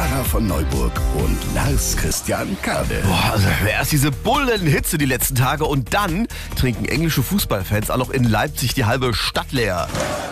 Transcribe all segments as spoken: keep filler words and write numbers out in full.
Sarah von Neuburg und Lars Christian Kade. Boah, also erst diese Bullenhitze die letzten Tage und dann trinken englische Fußballfans auch noch in Leipzig die halbe Stadt leer.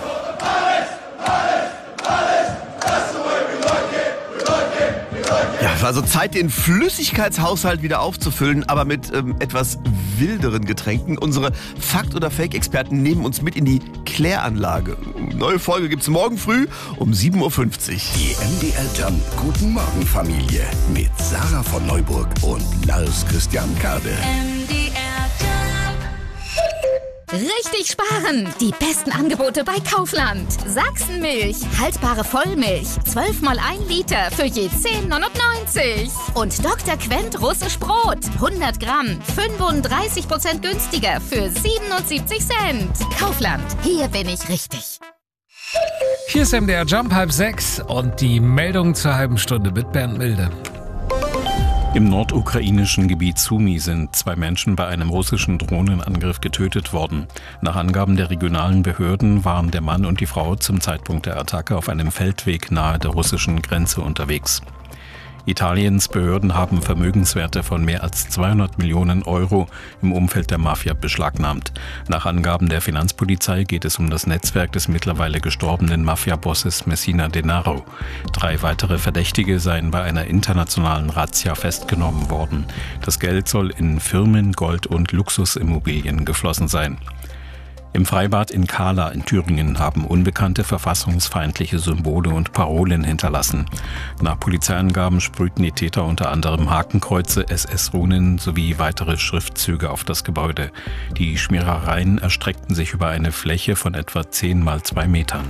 Ja, es war also Zeit, den Flüssigkeitshaushalt wieder aufzufüllen, aber mit ähm, etwas wilderen Getränken. Unsere Fakt- oder Fake-Experten nehmen uns mit in die Kläranlage. Neue Folge gibt's morgen früh um sieben Uhr fünfzig. Die M D R Jump Guten Morgen Familie mit Sarah von Neuburg und Lars Christian Kade. M D R Jump. Richtig sparen! Die besten Angebote bei Kaufland. Sachsenmilch, haltbare Vollmilch, zwölf mal ein Liter für je zehn neunundneunzig. Und Doktor Quent russisch Brot, hundert Gramm, fünfunddreißig Prozent günstiger für siebenundsiebzig Cent. Kaufland, hier bin ich richtig. Hier ist M D R Jump halb sechs und die Meldung zur halben Stunde mit Bernd Milde. Im nordukrainischen Gebiet Sumy sind zwei Menschen bei einem russischen Drohnenangriff getötet worden. Nach Angaben der regionalen Behörden waren der Mann und die Frau zum Zeitpunkt der Attacke auf einem Feldweg nahe der russischen Grenze unterwegs. Italiens Behörden haben Vermögenswerte von mehr als zweihundert Millionen Euro im Umfeld der Mafia beschlagnahmt. Nach Angaben der Finanzpolizei geht es um das Netzwerk des mittlerweile gestorbenen Mafia-Bosses Messina Denaro. Drei weitere Verdächtige seien bei einer internationalen Razzia festgenommen worden. Das Geld soll in Firmen, Gold- und Luxusimmobilien geflossen sein. Im Freibad in Kala in Thüringen haben Unbekannte verfassungsfeindliche Symbole und Parolen hinterlassen. Nach Polizeiangaben sprühten die Täter unter anderem Hakenkreuze, S S-Runen sowie weitere Schriftzüge auf das Gebäude. Die Schmierereien erstreckten sich über eine Fläche von etwa zehn mal zwei Metern.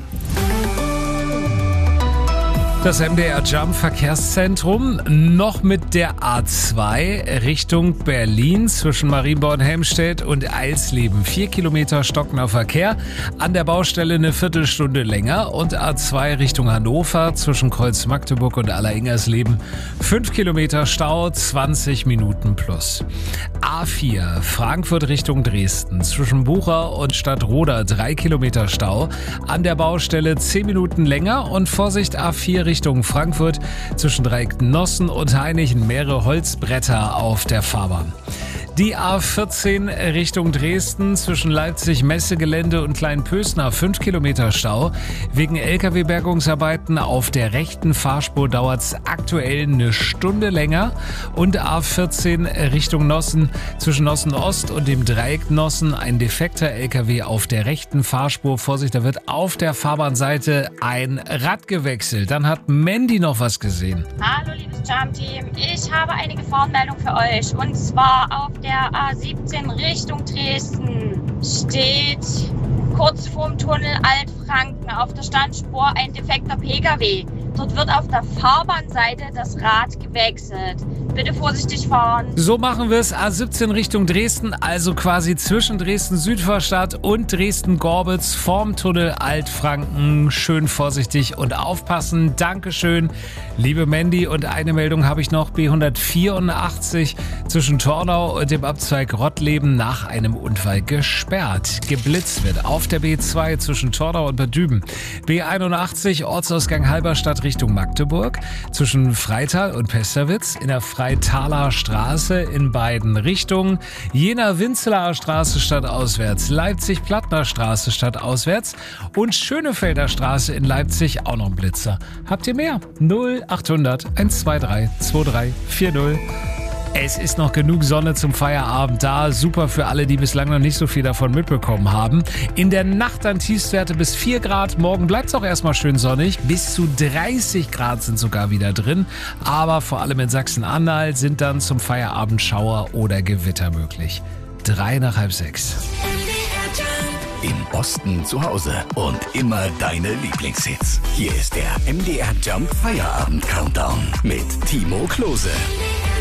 Das M D R Jump Verkehrszentrum noch mit der A zwei Richtung Berlin zwischen Marienborn, Helmstedt und Eisleben. Vier Kilometer stockender Verkehr, an der Baustelle eine Viertelstunde länger und A zwei Richtung Hannover zwischen Kreuz Magdeburg und Alleringsersleben. Fünf Kilometer Stau, zwanzig Minuten plus. A vier Frankfurt Richtung Dresden zwischen Bucher und Stadtroda drei Kilometer Stau, an der Baustelle zehn Minuten länger und Vorsicht A vier Richtung Frankfurt zwischen Dreiecknossen und Hainichen mehrere Holzbretter auf der Fahrbahn. Die A vierzehn Richtung Dresden zwischen Leipzig Messegelände und Kleinpösner fünf Kilometer Stau. Wegen L K W-Bergungsarbeiten auf der rechten Fahrspur dauert es aktuell eine Stunde länger. Und A vierzehn Richtung Nossen zwischen Nossen Ost und dem Dreieck Nossen ein defekter L K W auf der rechten Fahrspur. Vorsicht, da wird auf der Fahrbahnseite ein Rad gewechselt. Dann hat Mandy noch was gesehen. Hallo liebes Jump-Team, ich habe eine Gefahrenmeldung für euch. Und zwar auf der A siebzehn Richtung Dresden steht kurz vorm Tunnel Altfranken auf der Standspur ein defekter P K W. Dort wird auf der Fahrbahnseite das Rad gewechselt. Bitte vorsichtig fahren. So machen wir es. A siebzehn Richtung Dresden, also quasi zwischen Dresden-Südvorstadt und Dresden-Gorbitz vorm Tunnel Altfranken. Schön vorsichtig und aufpassen. Dankeschön, liebe Mandy. Und eine Meldung habe ich noch. B hundertvierundachtzig zwischen Tornau und dem Abzweig Rottleben nach einem Unfall gesperrt. Geblitzt wird auf der B zwei zwischen Tornau und Bad Düben. B einundachtzig Ortsausgang Halberstadt Richtung Magdeburg zwischen Freital und Pesterwitz in der Freitaler Straße in beiden Richtungen. Jena-Winzelaer Straße stadtauswärts, Leipzig-Plattner Straße stadtauswärts und Schönefelder Straße in Leipzig auch noch ein Blitzer. Habt ihr mehr? null achthundert hundertzweiunddreißig drei vier null. Es ist noch genug Sonne zum Feierabend da. Super für alle, die bislang noch nicht so viel davon mitbekommen haben. In der Nacht dann Tiefstwerte bis vier Grad. Morgen bleibt es auch erstmal schön sonnig. Bis zu dreißig Grad sind sogar wieder drin. Aber vor allem in Sachsen-Anhalt sind dann zum Feierabend Schauer oder Gewitter möglich. Drei nach halb sechs. Im Osten zu Hause und immer deine Lieblingshits. Hier ist der M D R Jump Feierabend Countdown mit Timo Klose.